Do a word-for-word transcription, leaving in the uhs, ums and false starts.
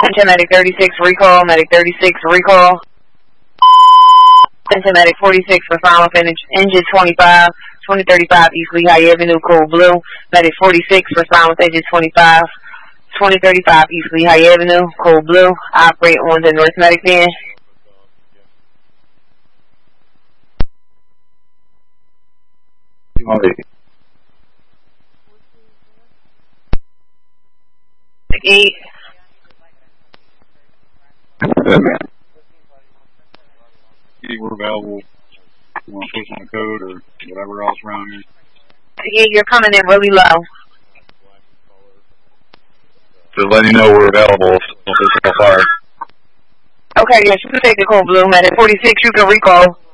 Attention Medic thirty-six, recall. Medic thirty-six, recall. Attention Medic forty-six for final finish. Engine twenty-five, twenty thirty-five East Lehigh Avenue, code blue. Medic forty-six for final engine twenty-five, twenty thirty-five East Lehigh Avenue, code blue. Operate on the North Medic van. Eight. We're available. You want to push on the code or whatever else around here? Yeah, you're coming in really low. Just letting you know we're available if it's fire. Okay, yes, you can take the code blue. Medic forty-six, you can recall.